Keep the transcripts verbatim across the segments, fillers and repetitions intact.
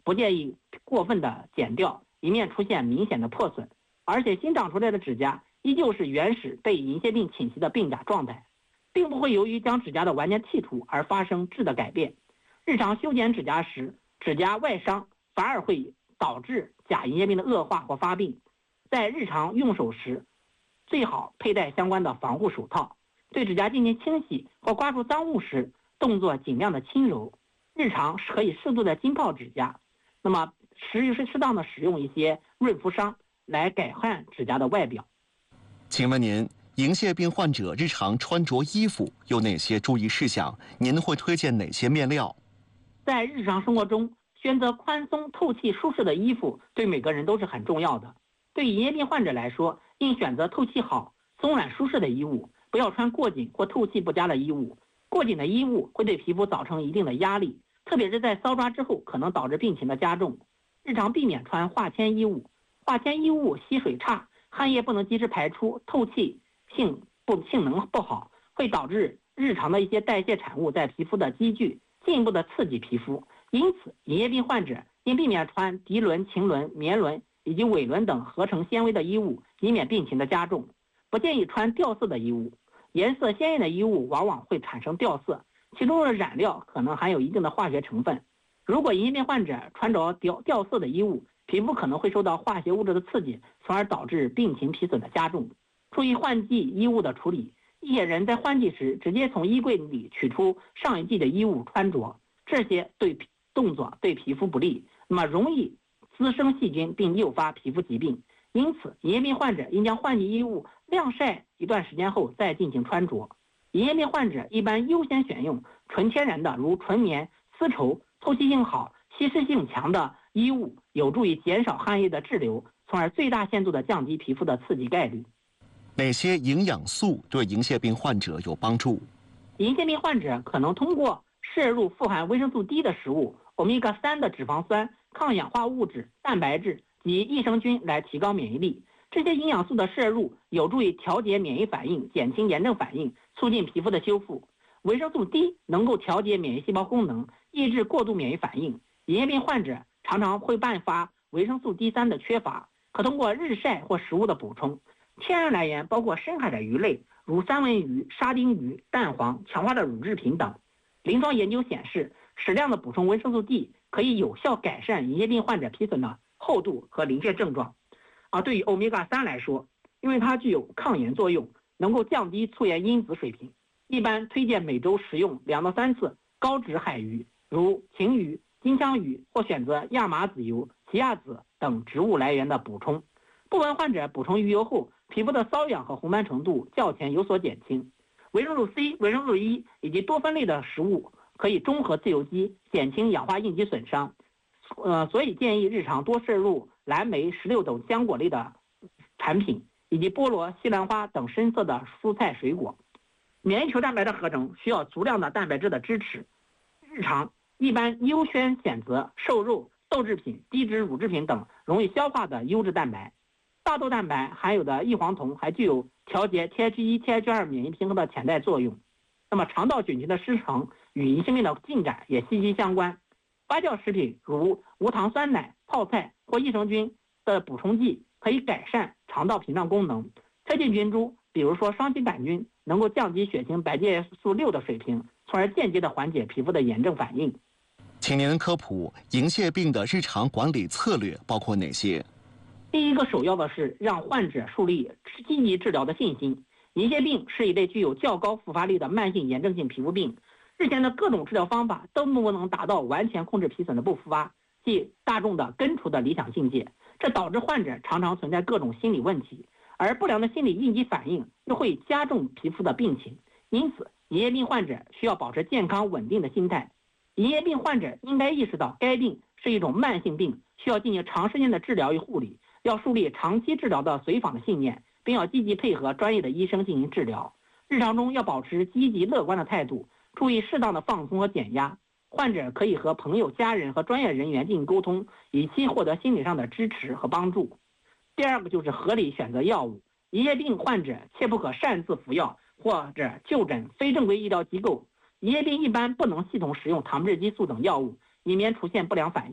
不建议过分的剪掉，以免出现明显的破损。而且新长出来的指甲依旧是原始被银屑病侵袭的病甲状态，并不会由于将指甲的完全剔除而发生质的改变。日常修剪指甲时，指甲外伤反而会导致甲银屑病的恶化或发病。在日常用手时，最好佩戴相关的防护手套。对指甲进行清洗或刮除脏物时，动作尽量的轻柔。日常可以适度的浸泡指甲，那么适适当的使用一些润肤霜来改善指甲的外表。 请问您，银屑病患者日常穿着衣服有哪些注意事项？您会推荐哪些面料？ 在日常生活中，选择宽松、透气、舒适的衣服对每个人都是很重要的。对银屑病患者来说，应选择透气好、松软舒适的衣物，不要穿过紧或透气不佳的衣物。过紧的衣物会对皮肤造成一定的压力，特别是在搔抓之后，可能导致病情的加重。日常避免穿化纤衣物，化纤衣物吸水差，汗液不能及时排出，透气性不性能不好，会导致日常的一些代谢产物在皮肤的积聚，进一步的刺激皮肤。因此，银屑病患者应避免穿涤纶、腈纶、棉纶以及伪纶等合成纤维的衣物，以免病情的加重。不建议穿掉色的衣物，颜色鲜艳的衣物往往会产生掉色，其中的染料可能含有一定的化学成分。如果银屑病患者穿着掉掉色的衣物，皮肤可能会受到化学物质的刺激，从而导致病情皮损的加重。注意换季衣物的处理，一些人在换季时直接从衣柜里取出上一季的衣物穿着，这些对动作对皮肤不利，那么容易滋生细菌并诱发皮肤疾病。因此，银屑病患者应将换季衣物晾晒一段时间后再进行穿着。银屑病患者一般优先选用纯天然的，如纯棉、丝绸，透气性好、吸湿性强的衣物，有助于减少汗液的滞留，从而最大限度地降低皮肤的刺激概率。 哪些营养素对银屑病患者有帮助？ 银屑病患者可能通过摄入富含维生素 D 的食物、欧米伽三的脂肪酸、抗氧化物质、蛋白质及益生菌来提高免疫力。这些营养素的摄入有助于调节免疫反应，减轻炎症反应，促进皮肤的修复。维生素 D 能够调节免疫细胞功能，抑制过度免疫反应。银屑病患者常常会伴发维生素 D 三 的缺乏，可通过日晒或食物的补充。天然来源包括深海的鱼类，如三文鱼、沙丁鱼、蛋黄、强化的乳制品等。临床研究显示，适量的补充维生素 D 可以有效改善银屑病患者皮损的厚度和鳞屑症状。而对于欧米伽三来说，因为它具有抗炎作用，能够降低促炎因子水平，一般推荐每周食用两到三次高脂海鱼，如晴鱼、金枪鱼，或选择亚麻籽油、奇亚籽等植物来源的补充。部分患者补充鱼油后，皮肤的瘙痒和红斑程度较前有所减轻。维生素 C、维生素 E 以及多酚类的食物可以中和自由基，减轻氧化应激损伤。呃，所以建议日常多摄入蓝莓、石榴等浆果类的产品，以及菠萝、西兰花等深色的蔬菜水果。免疫球蛋白的合成需要足量的蛋白质的支持，日常一般优先选择瘦肉、豆制品、低脂乳制品等容易消化的优质蛋白。大豆蛋白含有的异黄酮还具有调节 T H 一、T H 二 免疫平衡的潜在作用。那么肠道菌群的失衡与银屑病的进展也息息相关。发酵食品如无糖酸奶、泡菜或益生菌的补充剂可以改善肠道屏障功能。特定菌株，比如说双歧杆菌，能够降低血清白介素六的水平，从而间接的缓解皮肤的炎症反应。 请您科普银屑病的日常管理策略包括哪些？ 第一个首要的是让患者树立积极治疗的信心。银屑病是一类具有较高复发率的慢性炎症性皮肤病，日前的各种治疗方法都不能达到完全控制皮损的不复发，即大众的根除的理想境界。这导致患者常常存在各种心理问题，而不良的心理应激反应又会加重皮肤的病情。因此，银屑病患者需要保持健康稳定的心态。银屑病患者应该意识到该病是一种慢性病，需要进行长时间的治疗与护理，要树立长期治疗的随访的信念，并要积极配合专业的医生进行治疗。日常中要保持积极乐观的态度，注意适当的放松和减压。患者可以和朋友、家人和专业人员进行沟通，以期获得心理上的支持和帮助。第二个就是合理选择药物。银屑病患者切不可擅自服药或者就诊非正规医疗机构。银屑病一般不能系统使用糖制激素等药物，以免出现不良反应。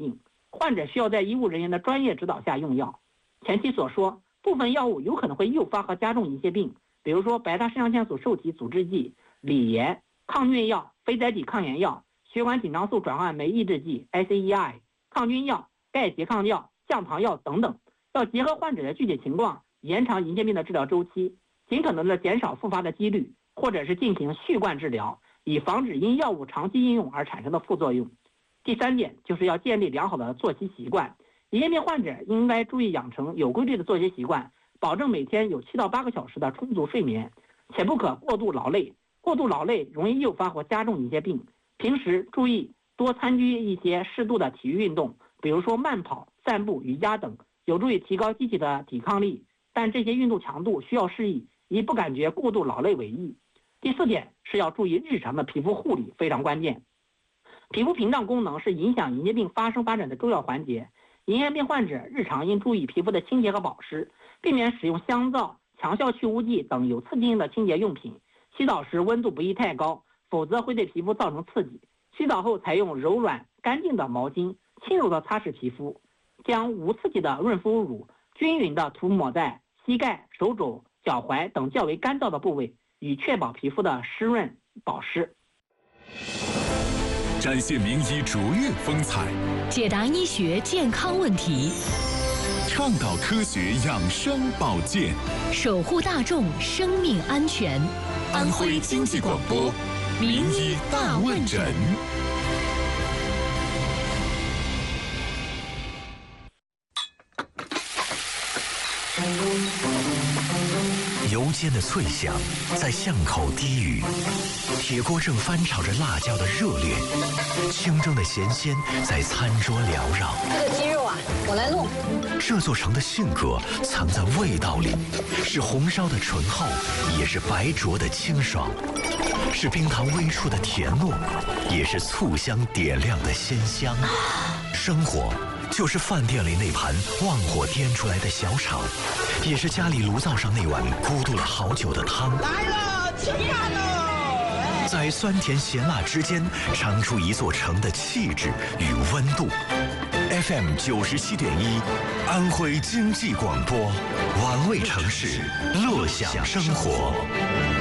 患者需要在医务人员的专业指导下用药。前期所说，部分药物有可能会诱发和加重银屑病，比如说白大肾上腺素受体阻滞剂、锂盐、抗疟药、非甾体抗炎药、血管紧张素转换酶抑制剂 A C E I、抗菌药、钙拮抗药、降糖药等等，要结合患者的具体情况，延长银屑病的治疗周期，尽可能的减少复发的几率，或者是进行续贯治疗，以防止因药物长期应用而产生的副作用。第三点就是要建立良好的作息习惯，银屑病患者应该注意养成有规律的作息习惯，保证每天有七到八个小时的充足睡眠，且不可过度劳累。过度劳累容易诱发或加重银屑病。平时注意多参与一些适度的体育运动，比如说慢跑、散步、瑜伽等，有助于提高机体的抵抗力。但这些运动强度需要适宜，以不感觉过度劳累为宜。第四点是要注意日常的皮肤护理，非常关键。皮肤屏障功能是影响银屑病发生发展的重要环节。银屑病患者日常应注意皮肤的清洁和保湿，避免使用香皂、强效去污剂等有刺激性的清洁用品。洗澡时温度不宜太高，否则会对皮肤造成刺激。洗澡后采用柔软干净的毛巾，轻柔地擦拭皮肤，将无刺激的润肤乳均匀地涂抹在膝盖、手肘、脚踝等较为干燥的部位，以确保皮肤的湿润保湿。 展现名医卓越风采， 解答医学健康问题， 倡导科学养生保健， 守护大众生命安全。 安徽经济广播名医大问诊。 油煎的脆响在巷口低语，铁锅正翻炒着辣椒的热烈，清蒸的咸鲜在餐桌缭绕。 这个鸡肉啊，我来弄。 这座城的性格藏在味道里，是红烧的醇厚，也是白灼的清爽，是冰糖微出的甜糯，也是醋香点亮的鲜香。生活就是饭店里那盘旺火颠出来的小炒，也是家里炉灶上那碗咕嘟了好久的汤。 来了，吃饭喽！ 在酸甜咸辣之间，尝出一座城的气质与温度。F M 九十七点一，安徽经济广播，玩味城市，乐享生活。